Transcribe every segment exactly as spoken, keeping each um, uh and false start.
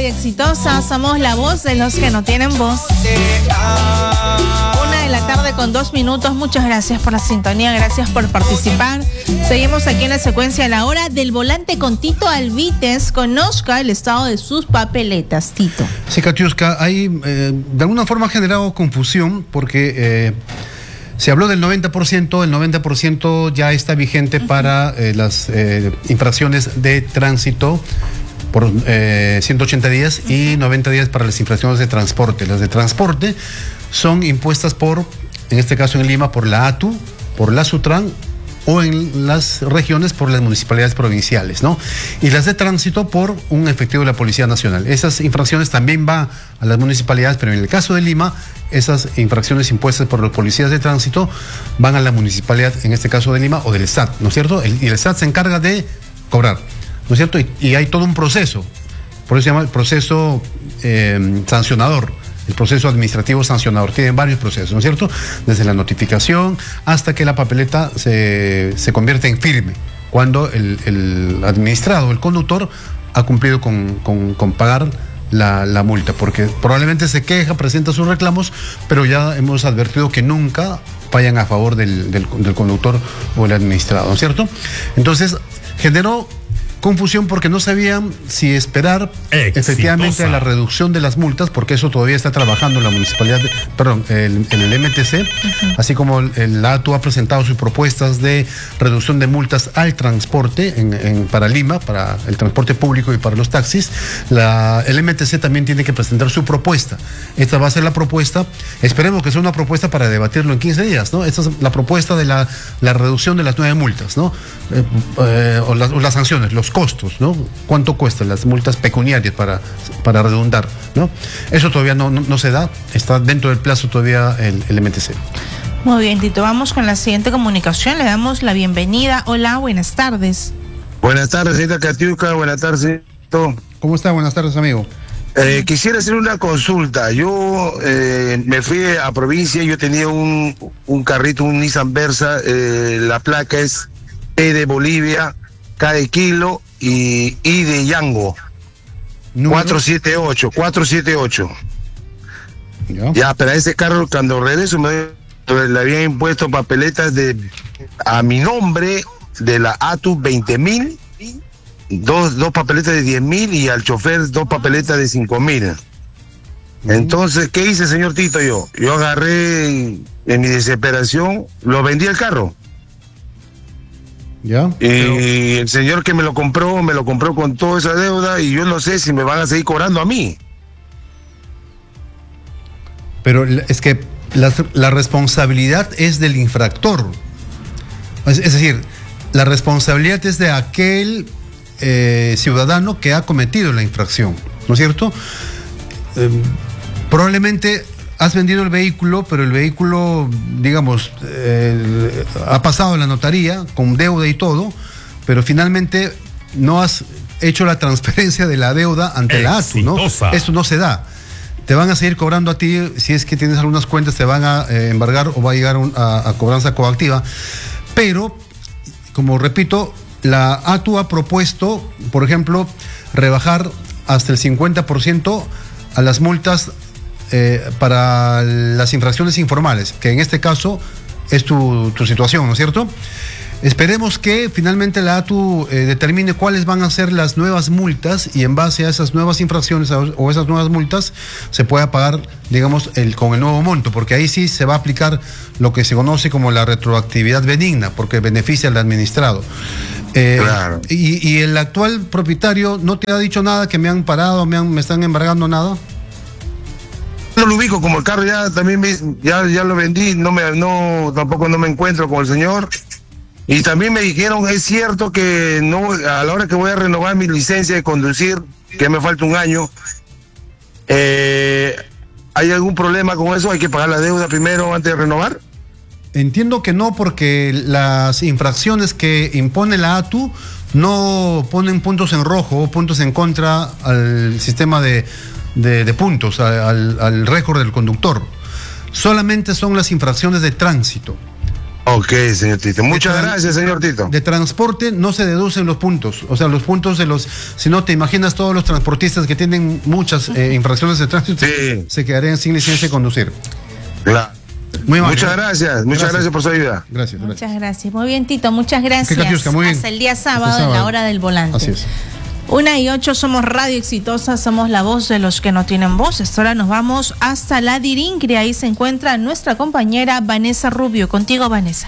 exitosa, somos la voz de los que no tienen voz. Una de la tarde con dos minutos. Muchas gracias por la sintonía, gracias por participar. Seguimos aquí en la secuencia de la hora del volante con Tito Alvites. Conozca el estado de sus papeletas, Tito. Sí, Katiuska, hay eh, de alguna forma ha generado confusión porque eh, se habló del noventa por ciento, el noventa por ciento ya está vigente uh-huh. para eh, las eh, infracciones de tránsito por eh, ciento ochenta días uh-huh. y noventa días para las infracciones de transporte. Las de transporte son impuestas por, en este caso en Lima, por la A T U, por la SUTRAN o en las regiones por las municipalidades provinciales, ¿no? Y las de tránsito por un efectivo de la Policía Nacional. Esas infracciones también van a las municipalidades, pero en el caso de Lima, esas infracciones impuestas por los policías de tránsito van a la municipalidad, en este caso de Lima, o del S A T, ¿no es cierto? El, y el S A T se encarga de cobrar, ¿no es cierto? Y, y hay todo un proceso, por eso se llama el proceso eh, sancionador. El proceso administrativo sancionador tiene varios procesos, ¿no es cierto? Desde la notificación hasta que la papeleta se, se convierte en firme, cuando el, el administrado, el conductor, ha cumplido con, con, con pagar la, la multa, porque probablemente se queja, presenta sus reclamos, pero ya hemos advertido que nunca vayan a favor del, del, del conductor o el administrado, ¿no es cierto? Entonces, generó confusión porque no sabían si esperar Exitosa. efectivamente a la reducción de las multas, porque eso todavía está trabajando en la municipalidad, de, perdón, en el, el M T C, uh-huh. así como el, el A T U ha presentado sus propuestas de reducción de multas al transporte en, en, para Lima, para el transporte público y para los taxis. La, el M T C también tiene que presentar su propuesta. Esta va a ser la propuesta, esperemos que sea una propuesta para debatirlo en quince días, ¿no? Esta es la propuesta de la, la reducción de las nueve multas, ¿no? Eh, eh, o, las, o las sanciones, los costos, ¿no? ¿Cuánto cuestan las multas pecuniarias para, para redundar, ¿no? Eso todavía no, no, no se da, está dentro del plazo todavía el, el M T C. Muy bien, Tito, vamos con la siguiente comunicación, le damos la bienvenida. Hola, buenas tardes. Buenas tardes, señorita Katiuska, buenas tardes, Tito. ¿Cómo está? Buenas tardes, amigo. Eh, quisiera hacer una consulta. Yo eh, me fui a provincia, yo tenía un, un carrito, un Nissan Versa, eh, la placa es P de Bolivia, K de Kilo y I de Yango. cuatro siete ocho, cuatro siete ocho. Ya, ya pero a ese carro cuando regreso me le habían impuesto papeletas de a mi nombre de la A T U veinte mil, dos, dos papeletas de diez mil y al chofer dos papeletas de cinco mil. Entonces, ¿qué hice, señor Tito? Yo, yo agarré en mi desesperación, lo vendí el carro. ¿Ya? Y pero el señor que me lo compró, me lo compró con toda esa deuda y yo no sé si me van a seguir cobrando a mí. Pero es que la, la responsabilidad es del infractor. Es, es decir, la responsabilidad es de aquel eh, ciudadano que ha cometido la infracción, ¿no es cierto? Eh, probablemente has vendido el vehículo, pero el vehículo, digamos, eh, ha pasado a la notaría con deuda y todo, pero finalmente no has hecho la transferencia de la deuda ante la A T U, ¿no? Eso no se da. Te van a seguir cobrando a ti, si es que tienes algunas cuentas, te van a eh, embargar o va a llegar un, a, a cobranza coactiva. Pero, como repito, la A T U ha propuesto, por ejemplo, rebajar hasta el cincuenta por ciento a las multas Eh, para las infracciones informales, que en este caso es tu, tu situación, ¿no es cierto? Esperemos que finalmente la A T U eh, determine cuáles van a ser las nuevas multas y en base a esas nuevas infracciones o esas nuevas multas se pueda pagar, digamos, el, con el nuevo monto, porque ahí sí se va a aplicar lo que se conoce como la retroactividad benigna, porque beneficia al administrado. Eh, claro. y, y el actual propietario no te ha dicho nada, que me han parado, me, han, me están embargando nada. No lo ubico, como el carro ya también me, ya, ya lo vendí, no me, no, tampoco no me encuentro con el señor. Y también me dijeron, es cierto que no, a la hora que voy a renovar mi licencia de conducir, que me falta un año, eh, ¿hay algún problema con eso? ¿Hay que pagar la deuda primero antes de renovar? Entiendo que no, porque las infracciones que impone la A T U no ponen puntos en rojo o puntos en contra al sistema de De, de puntos, al, al récord del conductor. Solamente son las infracciones de tránsito. Ok, señor Tito. Muchas de gracias, señor Tito. De transporte no se deducen los puntos. O sea, los puntos de los... Si no, te imaginas todos los transportistas que tienen muchas eh, infracciones de tránsito, sí, se quedarían sin licencia de conducir. Claro. Muy mal, muchas gracias, gracias, muchas gracias por su ayuda. Gracias, Muchas gracias. gracias. Muy bien, Tito, muchas gracias. Katiuska, muy bien. Hasta el día sábado, Hasta sábado, en la hora del volante. Así es. Una y ocho, somos Radio Exitosa, somos la voz de los que no tienen voz. Ahora nos vamos hasta la Dirincre, ahí se encuentra nuestra compañera Vanessa Rubio. Contigo, Vanessa.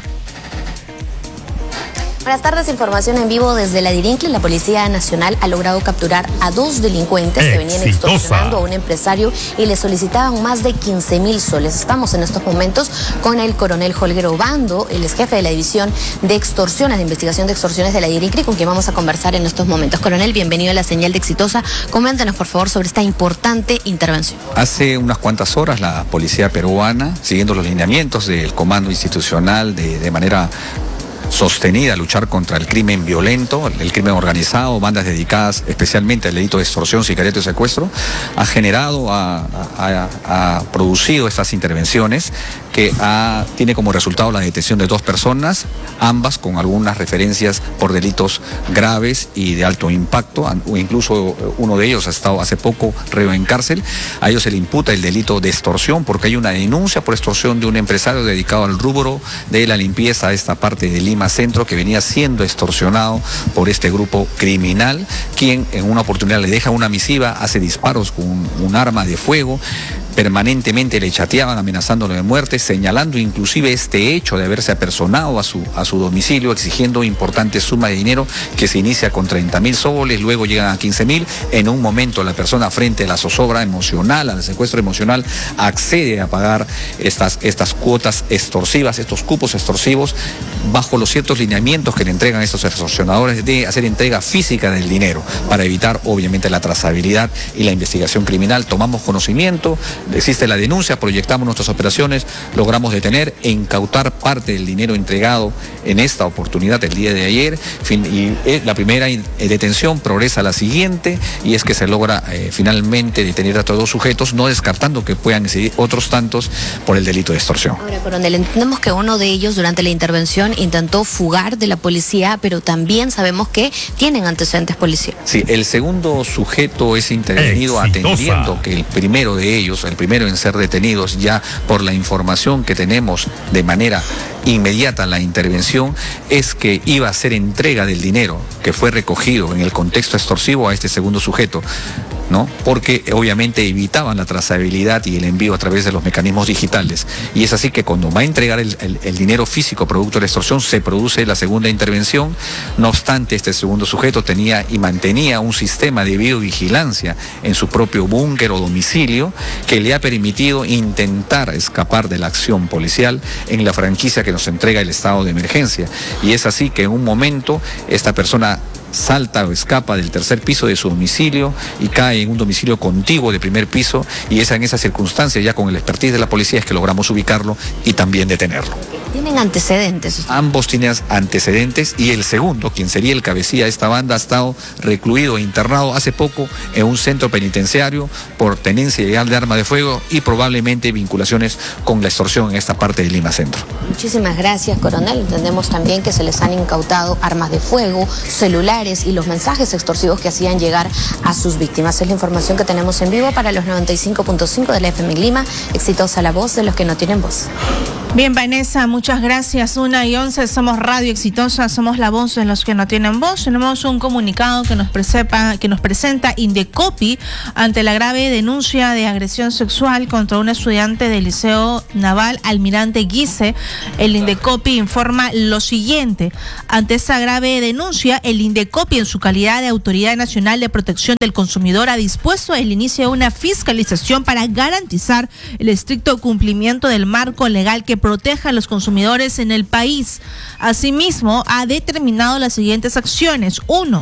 Buenas tardes, información en vivo desde la Dirincre. La Policía Nacional ha logrado capturar a dos delincuentes que venían extorsionando a un empresario y le solicitaban más de quince mil soles. Estamos en estos momentos con el coronel Holger Obando, el ex jefe de la División de Extorsiones, de Investigación de Extorsiones de la Dirincre, con quien vamos a conversar en estos momentos. Coronel, bienvenido a la señal de Exitosa. Coméntanos, por favor, sobre esta importante intervención. Hace unas cuantas horas la policía peruana, siguiendo los lineamientos del comando institucional de, de manera sostenida a luchar contra el crimen violento, el crimen organizado, bandas dedicadas especialmente al delito de extorsión, sicariato y secuestro, ha generado, ha, ha, ha producido estas intervenciones que ha, tiene como resultado la detención de dos personas, ambas con algunas referencias por delitos graves y de alto impacto, o incluso uno de ellos ha estado hace poco reo en cárcel. A ellos se le imputa el delito de extorsión porque hay una denuncia por extorsión de un empresario dedicado al rubro de la limpieza de esta parte de Lima Centro, que venía siendo extorsionado por este grupo criminal, quien en una oportunidad le deja una misiva, hace disparos con un, un arma de fuego, permanentemente le chateaban amenazándolo de muerte, señalando inclusive este hecho de haberse apersonado a su, a su domicilio, exigiendo importantes sumas de dinero que se inicia con treinta mil soles, luego llegan a quince mil. En un momento la persona, frente a la zozobra emocional, al secuestro emocional, accede a pagar estas, estas cuotas extorsivas, estos cupos extorsivos, bajo los ciertos lineamientos que le entregan estos extorsionadores de hacer entrega física del dinero para evitar obviamente la trazabilidad y la investigación criminal. Tomamos conocimiento, existe la denuncia, proyectamos nuestras operaciones, logramos detener e incautar parte del dinero entregado en esta oportunidad el día de ayer. Fin, y eh, la primera in, eh, detención progresa a la siguiente, y es que se logra eh, finalmente detener a todos los sujetos, no descartando que puedan seguir otros tantos por el delito de extorsión. Ahora, coronel, entendemos que uno de ellos durante la intervención intentó fugar de la policía, pero también sabemos que tienen antecedentes policiales. Sí, el segundo sujeto es intervenido Exitosa. Atendiendo que el primero de ellos, el primero en ser detenidos, ya por la información que tenemos de manera inmediata en la intervención, es que iba a hacer entrega del dinero que fue recogido en el contexto extorsivo a este segundo sujeto, ¿no? Porque obviamente evitaban la trazabilidad y el envío a través de los mecanismos digitales. Y es así que cuando va a entregar el, el, el dinero físico producto de la extorsión, se produce la segunda intervención. No obstante, este segundo sujeto tenía y mantenía un sistema de videovigilancia en su propio búnker o domicilio que le ha permitido intentar escapar de la acción policial en la franquicia que nos entrega el estado de emergencia. Y es así que en un momento esta persona salta o escapa del tercer piso de su domicilio y cae en un domicilio contiguo de primer piso, y es en esa circunstancia, ya con el expertise de la policía, es que logramos ubicarlo y también detenerlo. ¿Tienen antecedentes? Ambos tienen antecedentes, y el segundo, quien sería el cabecilla de esta banda, ha estado recluido e internado hace poco en un centro penitenciario por tenencia ilegal de arma de fuego y probablemente vinculaciones con la extorsión en esta parte de Lima Centro. Muchísimas gracias, coronel. Entendemos también que se les han incautado armas de fuego, celulares y los mensajes extorsivos que hacían llegar a sus víctimas. Es la información que tenemos en vivo para los noventa y cinco punto cinco de la F M Lima. Exitosa la voz de los que no tienen voz. Bien, Vanessa, muchas gracias. Una y once, somos Radio Exitosa, somos la voz de los que no tienen voz. Tenemos un comunicado que nos, presepa, que nos presenta Indecopi ante la grave denuncia de agresión sexual contra un estudiante del Liceo Naval Almirante Guise. El Indecopi informa lo siguiente: ante esa grave denuncia, el Indecopi, en su calidad de Autoridad Nacional de Protección del Consumidor, ha dispuesto el inicio de una fiscalización para garantizar el estricto cumplimiento del marco legal que proteja a los consumidores en el país. Asimismo, ha determinado las siguientes acciones. Uno,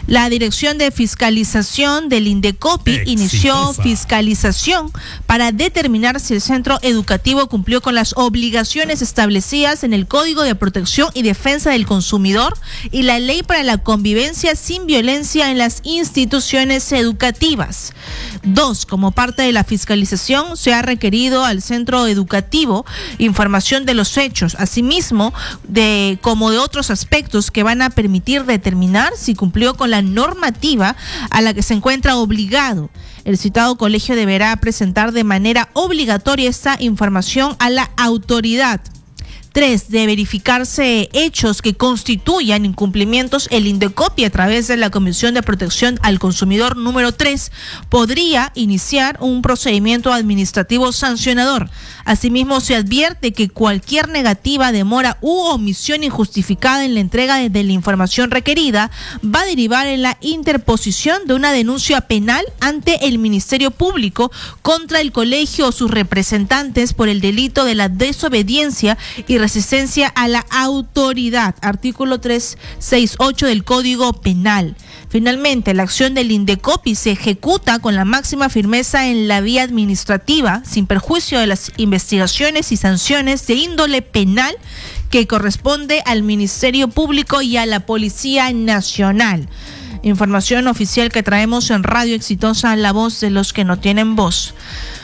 La Dirección de Fiscalización del Indecopi Exitosa. inició fiscalización para determinar si el centro educativo cumplió con las obligaciones establecidas en el Código de Protección y Defensa del Consumidor y la Ley para la Convivencia sin Violencia en las Instituciones Educativas. Dos, como parte de la fiscalización, se ha requerido al centro educativo información de los hechos, asimismo, de como de otros aspectos que van a permitir determinar si cumplió con la normativa a la que se encuentra obligado. El citado colegio deberá presentar de manera obligatoria esta información a la autoridad. Tres, de verificarse hechos que constituyan incumplimientos, el Indecopi, a través de la Comisión de Protección al Consumidor número tres, podría iniciar un procedimiento administrativo sancionador. Asimismo, se advierte que cualquier negativa, demora u omisión injustificada en la entrega de, de la información requerida va a derivar en la interposición de una denuncia penal ante el Ministerio Público contra el colegio o sus representantes por el delito de la desobediencia y resistencia a la autoridad, artículo trescientos sesenta y ocho del Código Penal. Finalmente, la acción del Indecopi se ejecuta con la máxima firmeza en la vía administrativa, sin perjuicio de las investigaciones y sanciones de índole penal que corresponde al Ministerio Público y a la Policía Nacional. Información oficial que traemos en Radio Exitosa, la voz de los que no tienen voz.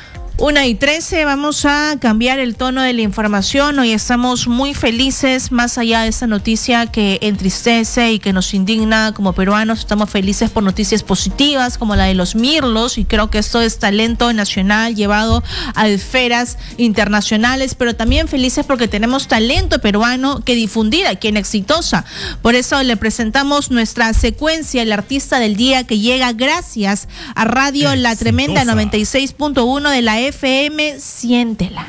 Una y trece, vamos a cambiar el tono de la información. Hoy estamos muy felices, más allá de esta noticia que entristece y que nos indigna como peruanos. Estamos felices por noticias positivas como la de los mirlos, y creo que esto es talento nacional llevado a esferas internacionales, pero también felices porque tenemos talento peruano que difundir aquí en Exitosa. Por eso le presentamos nuestra secuencia, el artista del día, que llega gracias a Radio La Tremenda noventa y seis punto uno de la F M. Siéntela.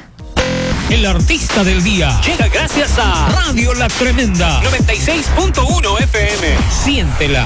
El artista del día llega gracias a Radio La Tremenda noventa y seis punto uno F M. Siéntela.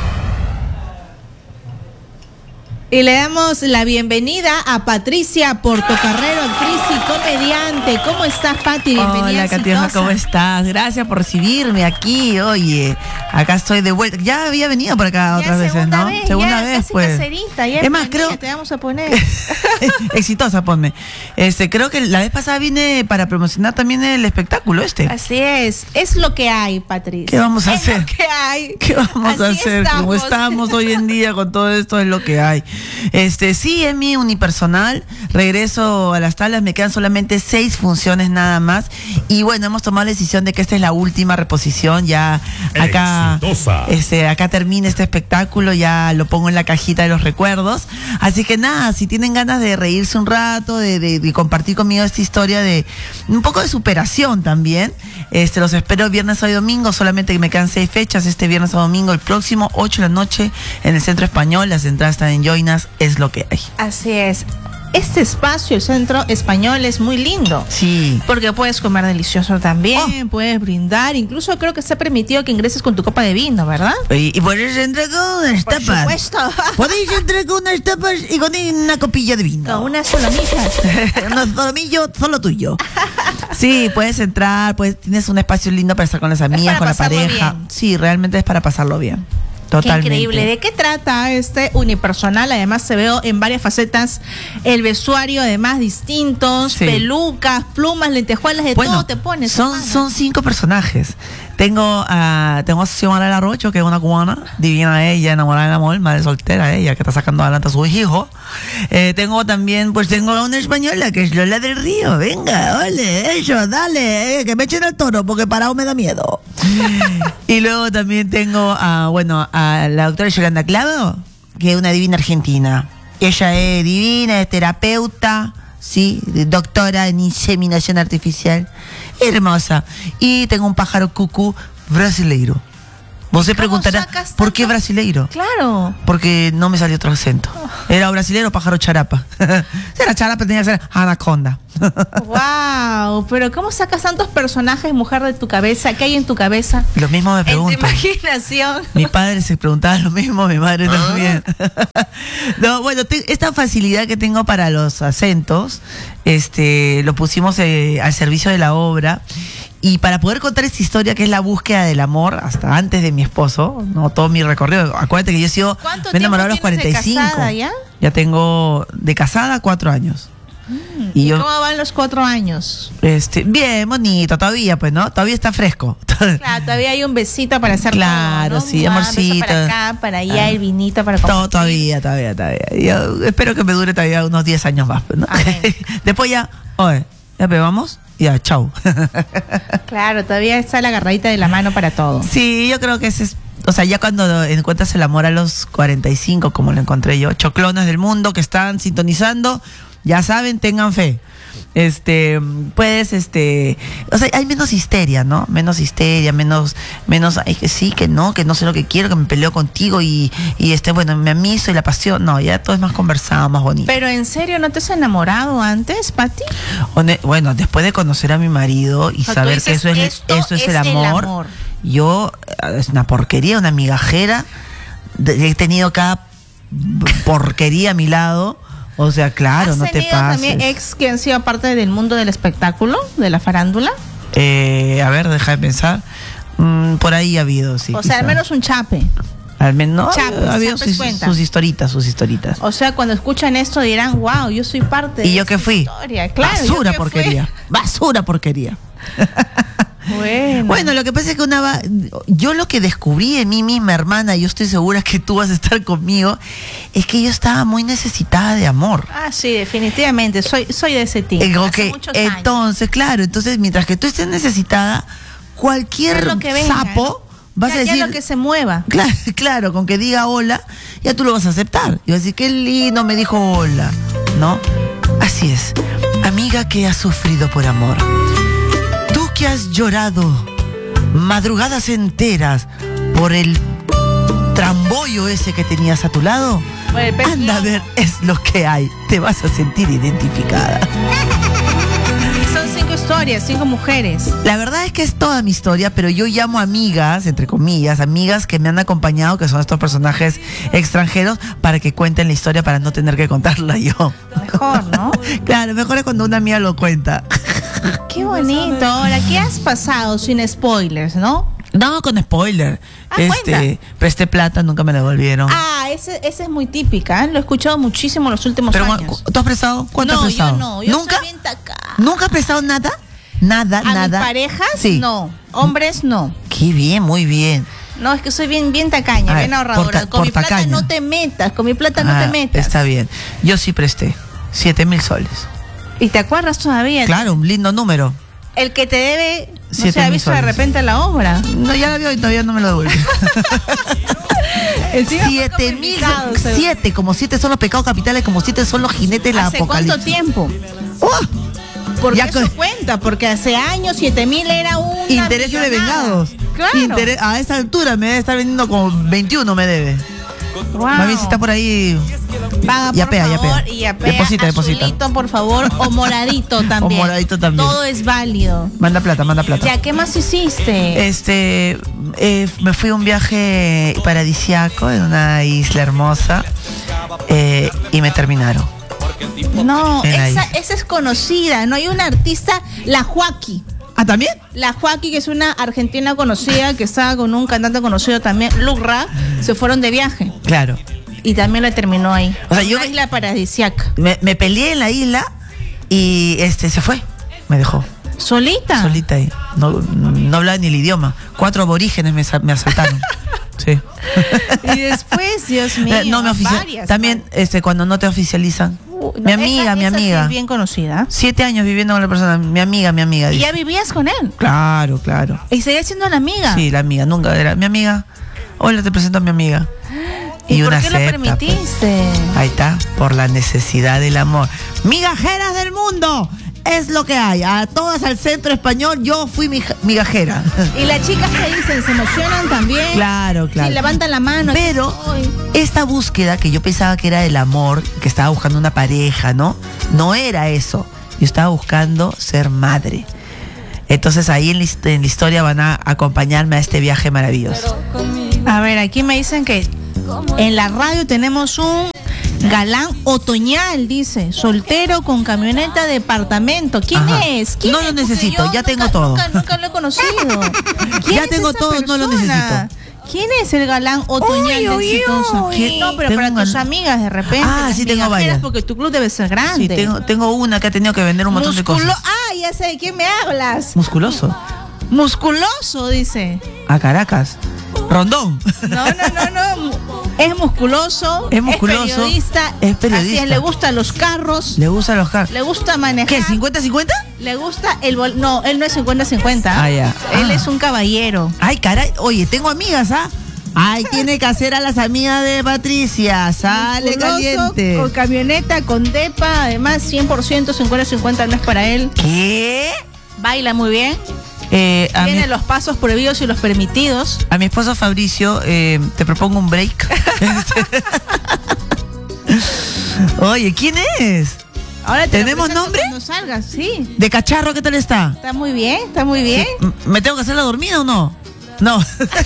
Y le damos la bienvenida a Patricia Portocarrero, actriz y comediante. ¿Cómo estás, Pati? Bienvenida. Hola, Catiuja, ¿cómo estás? Gracias por recibirme aquí. Oye, acá estoy de vuelta. Ya había venido por acá otras veces, ¿no? Vez, segunda ya, vez, casi pues. Caserita, ya es más, creo que te vamos a poner. Exitosa, ponme. Este, creo que la vez pasada vine para promocionar también el espectáculo este. Así es, es lo que hay, Patricia. ¿Qué vamos a es hacer? Lo que hay. ¿Qué vamos Así a hacer? Estamos. Como estamos hoy en día con todo esto, es lo que hay. Este, sí, es mi unipersonal. Regreso a las tablas, me quedan solamente seis funciones nada más. Y bueno, hemos tomado la decisión de que esta es la última reposición. Ya acá, este, acá termina este espectáculo, ya lo pongo en la cajita de los recuerdos. Así que nada, si tienen ganas de reírse un rato, de, de, de compartir conmigo esta historia de un poco de superación también, este, los espero viernes, sábado y domingo. Solamente que me quedan seis fechas, este viernes o domingo, el próximo, ocho de la noche, en el Centro Español. Las entradas están en Joinas, es lo que hay. Así es. Este espacio, el Centro Español, es muy lindo. Sí. Porque puedes comer delicioso también, oh. puedes brindar. Incluso creo que está permitido que ingreses con tu copa de vino, ¿verdad? Y, y puedes entrar con unas Por tapas. supuesto. Podéis entrar con unas tapas y con una copilla de vino. Con unas solomillas. Unos solomillos solo tuyo. Sí, puedes entrar, puedes, tienes un espacio lindo para estar con las amigas, con la pareja. Bien. Sí, realmente es para pasarlo bien. Totalmente. Qué increíble. ¿De qué trata este unipersonal? Además se veo en varias facetas el vestuario, además distintos, sí. pelucas, plumas, lentejuelas, de bueno, todo te pones. Son, son cinco personajes. Tengo a tengo a Xiomara Larrocho, que es una cubana, divina ella, enamorada del amor, madre soltera ella, que está sacando adelante a sus hijos. Eh, tengo también, pues tengo a una española, que es Lola del Río. Venga, ole, ellos, dale, eh, que me echen el toro, porque parado me da miedo. Y luego también tengo a, bueno, a la doctora Yolanda Clavo, que es una divina argentina. Ella es divina, es terapeuta, sí, doctora en inseminación artificial. Hermosa. Y tengo un pájaro cucú brasileiro. Vos se preguntará, ¿por qué brasileiro? Claro. Porque no me salió otro acento. Era brasileiro, pájaro charapa. Era charapa, tenía que ser anaconda. Wow, pero ¿cómo sacas tantos personajes, mujer, de tu cabeza? ¿Qué hay en tu cabeza? Lo mismo me preguntan. En tu imaginación. Mi padre se preguntaba lo mismo, mi madre también. No, bueno, te, esta facilidad que tengo para los acentos, este, lo pusimos eh, al servicio de la obra. y para poder contar esta historia, que es la búsqueda del amor, hasta antes de mi esposo, no todo mi recorrido. Acuérdate que yo he sido, me he enamorado a los cuarenta y cinco. De casada, ¿ya? Ya tengo de casada cuatro años. Mm, ¿Y, ¿Y yo, cómo van los cuatro años? Este, bien, bonito, todavía, pues, ¿no? Todavía está fresco. Claro, todavía hay un besito para hacer claro, todo, ¿no? sí, ah, amorcito. Para acá, para allá, ah. el vinito para compartir. Todo, todavía, todavía, todavía. Yo espero que me dure todavía unos diez años más, ¿no? Después ya, oye, ya pegamos, ya, chau. Claro, todavía está la agarradita de la mano para todo. Sí, yo creo que ese es, o sea, ya cuando encuentras el amor a los cuarenta y cinco, como lo encontré yo, choclonas del mundo que están sintonizando, ya saben, tengan fe. Este, puedes, este, o sea, hay menos histeria, ¿no? Menos histeria, menos, menos, ay, que sí, que no, que no sé lo que quiero, que me peleo contigo y, y este, bueno, me amiso y la pasión. No, ya todo es más conversado, más bonito. Pero en serio, ¿no te has enamorado antes, Pati? Bueno, después de conocer a mi marido y o sea, saber que eso es, eso es, es el, amor, el amor, yo, es una porquería, una migajera, he tenido cada porquería a mi lado. O sea, claro, no te pases. ¿Has tenido también ex que han sido parte del mundo del espectáculo, de la farándula? Eh, a ver, deja de pensar. Mm, por ahí ha habido, sí. O sea, quizá. Al menos un chape. Al menos, Chapes, ha habido sus, sus historitas, sus historitas. O sea, cuando escuchan esto dirán, wow, yo soy parte de ¿Y yo qué fui? Historia. Claro, basura porquería. Fui. Basura porquería. Bueno. bueno, lo que pasa es que una yo lo que descubrí en mí misma, hermana, y yo estoy segura que tú vas a estar conmigo, es que yo estaba muy necesitada de amor. Ah, sí, definitivamente, soy soy de ese tipo. Eh, okay. Entonces, años. claro, entonces mientras que tú estés necesitada, cualquier lo que venga, sapo ¿no? vas ya, a decir, ya lo que se mueva. Claro, claro, con que diga hola, ya tú lo vas a aceptar. Y vas a decir, qué lindo, me dijo hola, ¿no? Así es, amiga que ha sufrido por amor. Tú que has llorado madrugadas enteras por el trambollo ese que tenías a tu lado, bueno, anda a ver, es lo que hay. Te vas a sentir identificada. Son cinco historias, cinco mujeres. La verdad es que es toda mi historia, pero yo llamo amigas, entre comillas, amigas que me han acompañado, que son estos personajes extranjeros, para que cuenten la historia para no tener que contarla yo. Mejor, ¿no? Claro, mejor es cuando una amiga lo cuenta. Qué bonito. Ahora, ¿qué has pasado sin spoilers, no? No, con spoiler. Ah, este, cuenta. presté plata, nunca me la devolvieron. Ah, ese, ese es muy típica, ¿eh? Lo he escuchado muchísimo en los últimos Pero, años. ¿tú has prestado? ¿Cuánto no, has prestado? Yo no, yo ¿Nunca? soy bien tacaña. ¿Nunca has prestado nada? Nada, ¿A nada. mis parejas? Sí. No. Hombres, no. Qué bien, muy bien. No, es que soy bien, bien tacaña, ver, bien ahorradora. Ta- con mi plata tacaña. no te metas, con mi plata no ah, te metas. Está bien. Yo sí presté. Siete mil soles. ¿Y te acuerdas todavía? Claro, un lindo número. El que te debe, no Siete se ha visto soles. de repente la obra. No, ya la vio y todavía no me lo devuelve. Siete mil, siete, como siete son los pecados capitales, como siete son los jinetes de la ¿Hace apocalipsis. cuánto tiempo? ¡Oh! Porque Ya eso con- cuenta, porque hace años siete mil era un Intereses de vengados. Claro. Intere- a esta altura me debe estar vendiendo como veintiuno, me debe. Wow. Más bien si está por ahí. Paga, Ya por pea, ya favor, pea. y ya pea. Deposita, deposita. Azulito, por favor, o moradito también. O moradito también. Todo es válido. Manda plata, manda plata. Ya, ¿qué más hiciste? Este, eh, me fui a un viaje paradisiaco en una isla hermosa eh, y me terminaron. No, en la esa, isla. esa es conocida. No hay una artista, la Joaquí. ¿Ah, también? La Joaquí, que es una argentina conocida, que estaba con un cantante conocido también, Lucra, se fueron de viaje. Claro. Y también lo terminó ahí. O sea, yo- Una isla paradisiaca. Me, me peleé en la isla y este se fue. Me dejó. ¿Solita? Solita ahí. No, no hablaba ni el idioma. Cuatro aborígenes me, sa- me asaltaron. Sí. Y después, Dios mío, no me oficia- varias, También este cuando no te oficializan. Uh, no, mi amiga, esa- mi esa sí amiga. es bien conocida. Siete años viviendo con la persona. Mi amiga, mi amiga. ¿Y dice. ya vivías con él? Claro, claro. ¿Y seguía siendo la amiga? Sí, la amiga. Nunca era mi amiga. Hola, te presento a mi amiga. ¿Y, por una qué lo acepta, pues. permitiste? Ahí está, por la necesidad del amor. Migajeras del mundo, es lo que hay. A todas al centro español, yo fui mija- migajera. Y las chicas que dicen, se emocionan también. Claro, claro. Sí, levantan la mano. aquí Pero estoy. esta búsqueda que yo pensaba que era el amor, que estaba buscando una pareja, ¿no? No era eso. Yo estaba buscando ser madre. Entonces ahí en la, hist- en la historia van a acompañarme a este viaje maravilloso. A ver, aquí me dicen que en la radio tenemos un Galán otoñal, dice. Soltero con camioneta departamento. ¿Quién Ajá. es? ¿Quién no es? lo Porque necesito, yo ya nunca, tengo todo. Nunca, nunca lo he conocido. Ya es tengo esa todo, no lo persona? necesito. ¿Quién es el galán otoñal Uy, de uy, Exitosa? uy. No, pero Tengo para un tus gal- amigas de repente. Ah, las sí, tengo migajeras, varias. porque tu club debe ser grande. Sí, tengo, tengo una que ha tenido que vender un montón Musculo- de cosas. Ah, ya sé de quién me hablas. Musculoso. Musculoso, dice. A Caracas. Rondón. No, no, no, no. Es musculoso. Es musculoso, Es periodista. es periodista. Así es, le gustan los carros. Le gustan los carros. Le gusta manejar. ¿Qué? ¿cincuenta cincuenta? Le gusta el bol. No, él no es cincuenta cincuenta. Ah, ya. Él Ah. es un caballero. Ay, caray. Oye, tengo amigas, ¿ah? Ay, tiene que hacer a las amigas de Patricia. Sale Musculoso, caliente. con camioneta, con depa. Además, cien por ciento cincuenta cincuenta no es para él. ¿Qué? Baila muy bien. Eh, a, mi, Tiene los pasos prohibidos y los permitidos. a mi esposo Fabricio, eh, te propongo un break. Oye, ¿quién es? Ahora te lo ¿Tenemos presento nombre? cuando salgas, sí. De cacharro, ¿qué tal está? Está muy bien, está muy bien. Sí. ¿Me tengo que hacer la dormida o no? No.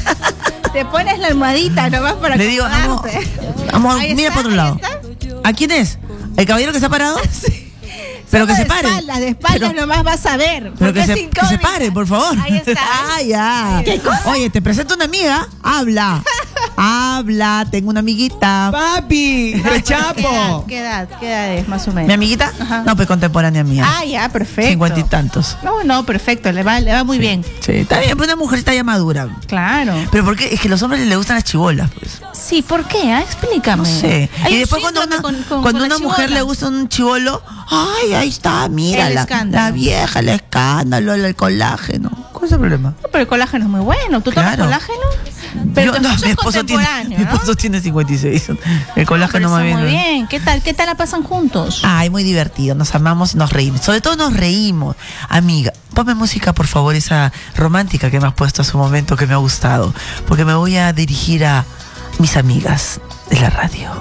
Te pones la almohadita nomás para Le digo, vamos, acomodarte. vamos Ahí mira está, para otro ahí lado. está. ¿A quién es? ¿El caballero que se ha parado? Sí. Pero Solo que se de pare. espaldas, de espaldas Pero- nomás vas a ver. Pero porque que es se, que se incógnita. pare, por favor. Ahí está. Ah, ya. ¿Qué cosa? Oye, te presento una amiga. Habla. Habla. Tengo una amiguita. Papi, ¿Qué edad, rechapo. ¿Qué edad? ¿Qué edad es más o menos? ¿Mi amiguita? Ajá. No, pues contemporánea mía. Ah, ya, perfecto. Cincuenta y tantos. No, no, perfecto, le va, le va muy bien. Sí, está bien, pues una mujerita ya madura. Claro. Pero ¿por qué? Es que a los hombres les gustan las chibolas, pues. Sí, ¿por qué? Ah, explícame. No sé. Hay Y un después cuando síndrome una, con- con- cuando con una las mujer le chibolas. gusta un chibolo, ay, ahí está, mira, El la, escándalo. la vieja, el escándalo, el colágeno. ¿Cuál es el problema? No, pero el colágeno es muy bueno. ¿Tú tomas Claro. colágeno? Pero Yo- tu no, esposo mi es esposo tiene, contemporáneo, mi ¿no? esposo tiene cincuenta y seis. El Pero colágeno está más bien. muy ¿no? bien. ¿Qué tal? ¿Qué tal la pasan juntos? Ay, muy divertido, nos amamos y nos reímos. Sobre todo nos reímos. Amiga, ponme música, por favor, esa romántica que me has puesto hace un momento que me ha gustado. Porque me voy a dirigir a mis amigas de la radio.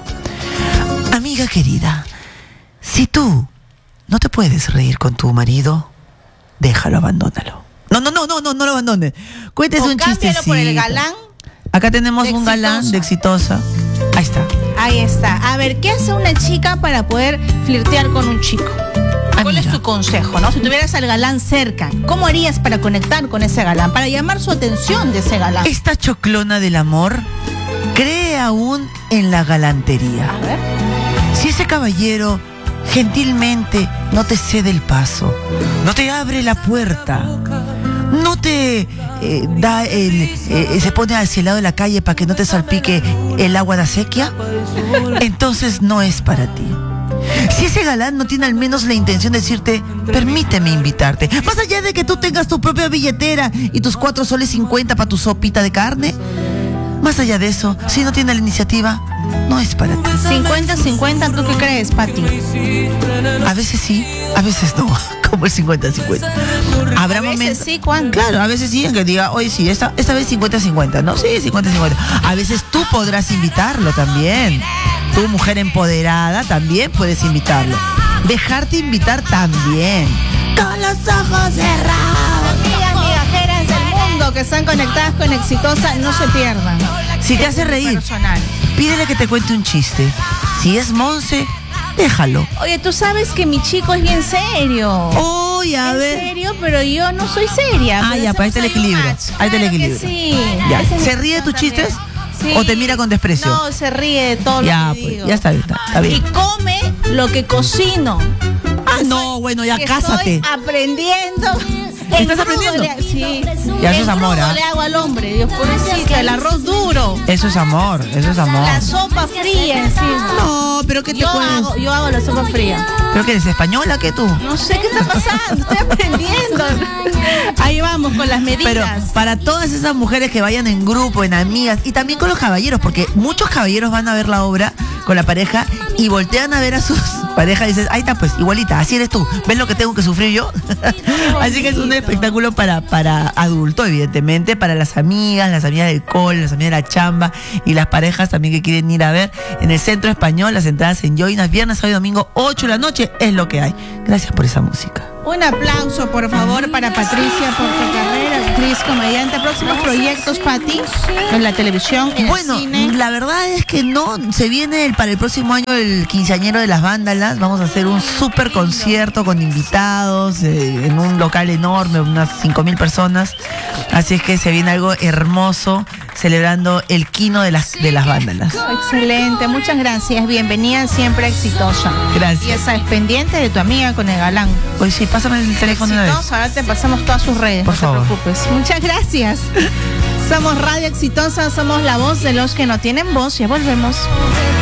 Amiga querida, si tú no te puedes reír con tu marido, déjalo, abandónalo. No, no, no, no, no, no lo abandones. Cuéntese O un cámbialo chistecito. por el galán. Acá tenemos de un galán de exitosa. Ahí está. Ahí está. A ver, ¿qué hace una chica para poder flirtear con un chico? ¿Cuál Amiga. es tu consejo, no? Si tuvieras al galán cerca, ¿cómo harías para conectar con ese galán? Para llamar su atención de ese galán. Esta choclona del amor cree aún en la galantería. A ver. Si ese caballero gentilmente no te cede el paso, no te abre la puerta, no te eh, da el eh, se pone hacia el lado de la calle para que no te salpique el agua de acequia, entonces no es para ti. Si ese galán no tiene al menos la intención de decirte, permíteme invitarte, más allá de que tú tengas tu propia billetera y tus cuatro soles cincuenta para tu sopita de carne, más allá de eso, si no tiene la iniciativa, no es para ti. cincuenta cincuenta, ¿tú qué crees, Pati? A veces sí, a veces no, como el cincuenta cincuenta. Habrá A veces momentos. sí, ¿cuándo? Claro, a veces sí, en que diga, oye, sí, esta, esta vez cincuenta cincuenta, ¿no? Sí, cincuenta cincuenta. A veces tú podrás invitarlo también. Tú, mujer empoderada, también puedes invitarlo. Dejarte invitar también. Con los ojos cerrados. Amigas migajeras del mundo que están conectadas con Exitosa, no se pierdan. Si te hace reír, Personal. pídele que te cuente un chiste. Si es Monse, déjalo. Oye, tú sabes que mi chico es bien serio. Oye, a es ver. serio, pero yo no soy seria. Ah, Pero ya, para ahí está el hacemos ahí un equilibrio. match. Ahí está el Claro que equilibrio. sí. Ya. Esa es ¿Se mi ríe de tus también. chistes? Sí. ¿O te mira con desprecio? No, se ríe de todo Ya, lo que pues, digo. ya está bien, está- está bien. Y come lo que cocino. Ah, no, bueno, ya Que cásate. Estoy aprendiendo. En ¿Estás crudo aprendiendo? le- sí. Ya, eso En es amor, crudo ¿ah? le hago al hombre. Dios pobrecito, el arroz duro. Eso es amor, eso es amor. La sopa fría encima. No, pero ¿qué te Yo puedes? hago, yo hago la sopa fría. ¿Pero qué eres española que tú? No sé qué está pasando, estoy aprendiendo. Ahí vamos con las medidas. Pero para todas esas mujeres que vayan en grupo, en amigas, y también con los caballeros, porque muchos caballeros van a ver la obra con la pareja y voltean a ver a sus parejas y dicen, ahí está pues, igualita, así eres tú, ¿ves lo que tengo que sufrir yo? Así que es un espectáculo para, para adulto, evidentemente, para las amigas, las amigas del cole, las amigas de la chamba y las parejas también que quieren ir a ver en el Centro Español, las entradas en Joinas, viernes, sábado y domingo, ocho de la noche, es lo que hay. Gracias por esa música. Un aplauso, por favor, para Patricia Portocarrera, actriz, comediante. Próximos proyectos, Pati, en la televisión, en bueno, el cine. La verdad es que no, se viene el, para el próximo año el quinceañero de las vándalas. Vamos a hacer un súper concierto con invitados eh, en un local enorme, unas cinco mil personas. Así es que se viene algo hermoso celebrando el quino de las, de las vándalas. Excelente, muchas gracias. Bienvenida, siempre exitosa. Gracias. Y esa es pendiente de tu amiga con el galán. Oye, sí, pásame el teléfono una vez. Ahora te pasamos todas sus redes, por no favor. te preocupes. Muchas gracias. Somos Radio Exitosa, somos la voz de los que no tienen voz. Ya volvemos.